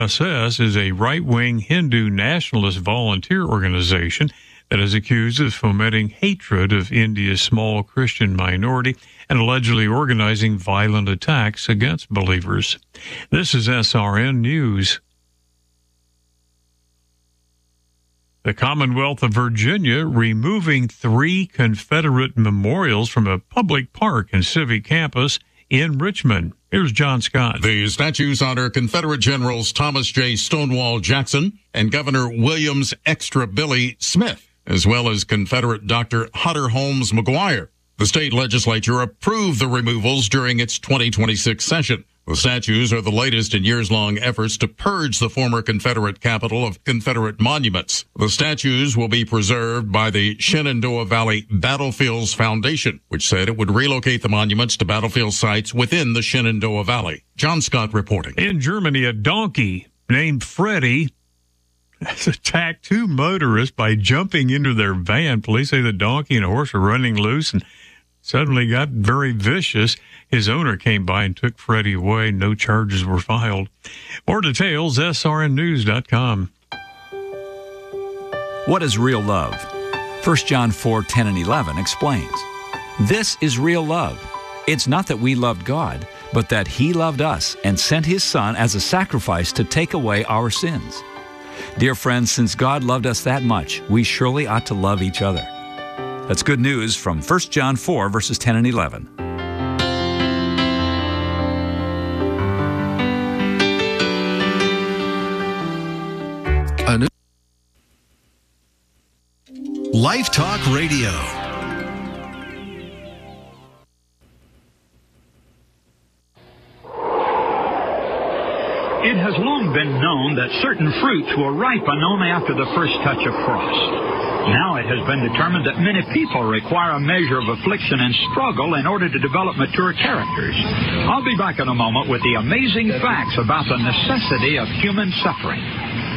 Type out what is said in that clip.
RSS is a right-wing Hindu nationalist volunteer organization that is accused of fomenting hatred of India's small Christian minority and allegedly organizing violent attacks against believers. This is SRN News. The Commonwealth of Virginia removing 3 Confederate memorials from a public park and civic campus in Richmond. Here's John Scott. The statues honor Confederate Generals Thomas J. Stonewall Jackson and Governor William's Extra Billy Smith, as well as Confederate Dr. Hutter Holmes McGuire. The state legislature approved the removals during its 2026 session. The statues are the latest in years-long efforts to purge the former Confederate capital of Confederate monuments. The statues will be preserved by the Shenandoah Valley Battlefields Foundation, which said it would relocate the monuments to battlefield sites within the Shenandoah Valley. John Scott reporting. In Germany, a donkey named Freddie has attacked 2 motorists by jumping into their van. Police say the donkey and a horse were running loose and suddenly got very vicious. His owner came by and took Freddie away. No charges were filed. More details, srnnews.com. What is real love? 1 John 4:10 and 11 explains. This is real love. It's not that we loved God, but that He loved us and sent His Son as a sacrifice to take away our sins. Dear friends, since God loved us that much, we surely ought to love each other. That's good news from 1 John 4, verses 10 and 11. Life Talk Radio. It has long been known that certain fruits will ripen only after the first touch of frost. Now it has been determined that many people require a measure of affliction and struggle in order to develop mature characters. I'll be back in a moment with the amazing facts about the necessity of human suffering.